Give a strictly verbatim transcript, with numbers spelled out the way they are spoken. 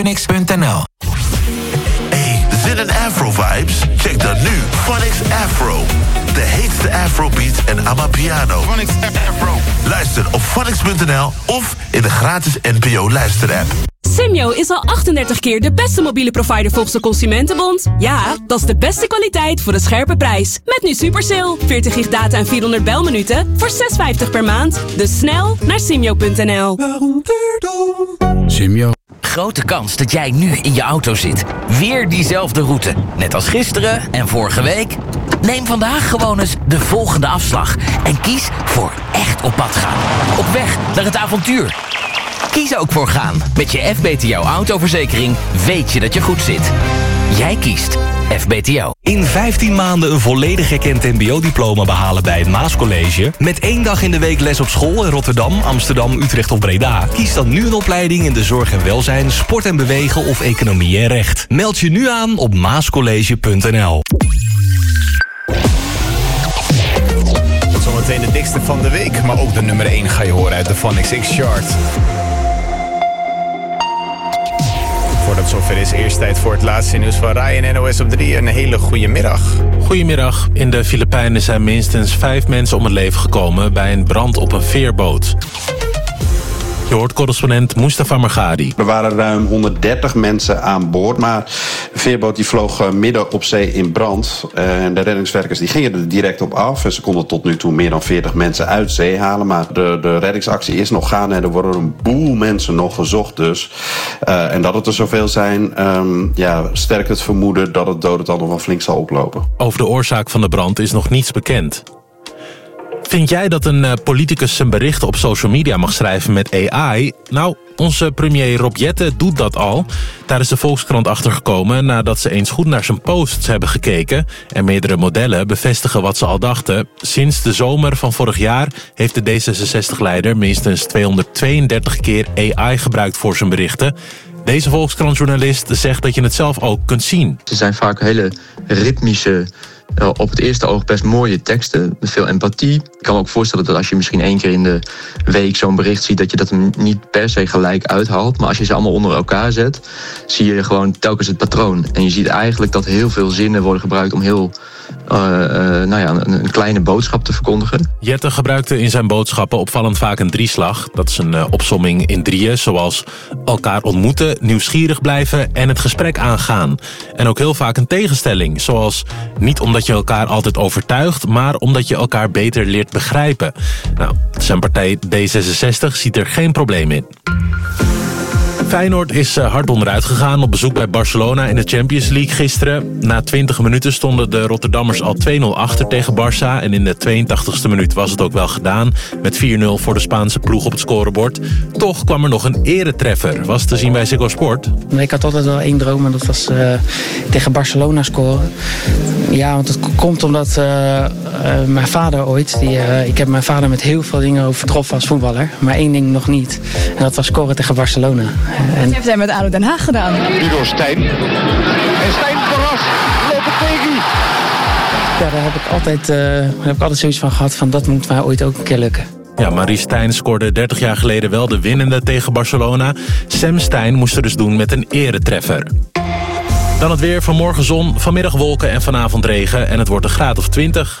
Phoenix punt n l. Hey, zin in Afro-vibes? Check dan nu Phonics Afro. De heetste Afrobeat en Amapiano. Phonics Afro. Luister op phonics punt n l of in de gratis N P O luisterapp. Simyo is al achtendertig keer de beste mobiele provider volgens de Consumentenbond. Ja, dat is de beste kwaliteit voor een scherpe prijs. Met nu Supersale. veertig gig data en vierhonderd belminuten voor zes vijftig per maand. Dus snel naar simyo punt n l. Simyo. Grote kans dat jij nu in je auto zit. Weer diezelfde route. Net als gisteren en vorige week. Neem vandaag gewoon eens de volgende afslag. En kies voor echt op pad gaan. Op weg naar het avontuur. Kies ook voor gaan. Met je F B T O autoverzekering weet je dat je goed zit. Jij kiest F B T O. In vijftien maanden een volledig erkend mbo-diploma behalen bij het Maascollege. Met één dag in de week les op school in Rotterdam, Amsterdam, Utrecht of Breda. Kies dan nu een opleiding in de zorg en welzijn, sport en bewegen of economie en recht. Meld je nu aan op maascollege punt n l. Zometeen de dikste van de week, maar ook de nummer één ga je horen uit de Phonics X-chart. Voordat het zover is, eerst tijd voor het laatste nieuws van Ryan en N O S op drie. Een hele goede middag. Goedemiddag. In de Filipijnen zijn minstens vijf mensen om het leven gekomen bij een brand op een veerboot. Je hoort correspondent Mustafa Margadi. Er waren ruim honderddertig mensen aan boord, maar de veerboot die vloog midden op zee in brand. En de reddingswerkers die gingen er direct op af. En ze konden tot nu toe meer dan veertig mensen uit zee halen. Maar de, de reddingsactie is nog gaande en er worden een boel mensen nog gezocht dus. Uh, en dat het er zoveel zijn, um, ja, sterkt het vermoeden dat het dodental nog wel flink zal oplopen. Over de oorzaak van de brand is nog niets bekend. Vind jij dat een uh, politicus zijn berichten op social media mag schrijven met A I? Nou, onze premier Rob Jetten doet dat al. Daar is de Volkskrant achtergekomen nadat ze eens goed naar zijn posts hebben gekeken. En meerdere modellen bevestigen wat ze al dachten. Sinds de zomer van vorig jaar heeft de D zesenzestig-leider minstens tweehonderdtweeëndertig keer A I gebruikt voor zijn berichten. Deze Volkskrant-journalist zegt dat je het zelf ook kunt zien. Ze zijn vaak hele ritmische, op het eerste oog best mooie teksten, met veel empathie. Ik kan me ook voorstellen dat als je misschien één keer in de week zo'n bericht ziet, dat je dat hem niet per se gelijk uithaalt. Maar als je ze allemaal onder elkaar zet, zie je gewoon telkens het patroon. En je ziet eigenlijk dat heel veel zinnen worden gebruikt om heel uh, uh, nou ja, een, een kleine boodschap te verkondigen. Jette gebruikte in zijn boodschappen opvallend vaak een drieslag. Dat is een uh, opsomming in drieën, zoals elkaar ontmoeten, nieuwsgierig blijven en het gesprek aangaan. En ook heel vaak een tegenstelling, zoals niet omdat je elkaar altijd overtuigt, maar omdat je elkaar beter leert begrijpen. Nou, zijn partij D zesenzestig ziet er geen probleem in. Feyenoord is hard onderuit gegaan op bezoek bij Barcelona in de Champions League gisteren. Na twintig minuten stonden de Rotterdammers al twee nul achter tegen Barça. En in de tweeëntachtigste minuut was het ook wel gedaan. Met vier nul voor de Spaanse ploeg op het scorebord. Toch kwam er nog een eretreffer. Was te zien bij Ziggo Sport. Ik had altijd wel één droom en dat was uh, tegen Barcelona scoren. Ja, want het komt omdat uh, uh, mijn vader ooit... Die, uh, ik heb mijn vader met heel veel dingen overtroffen als voetballer. Maar één ding nog niet. En dat was scoren tegen Barcelona. En... Dat heeft hij met A D O Den Haag gedaan. Nu door Stijn. En Stijn verrast. Lopetegui. Ja, daar heb ik, altijd, uh, daar heb ik altijd zoiets van gehad van dat moet mij ooit ook een keer lukken. Ja, Marie Stijn scoorde dertig jaar geleden wel de winnende tegen Barcelona. Sam Stijn moest er dus doen met een eretreffer. Dan het weer. Vanmorgen zon, vanmiddag wolken en vanavond regen. En het wordt een graad of twintig.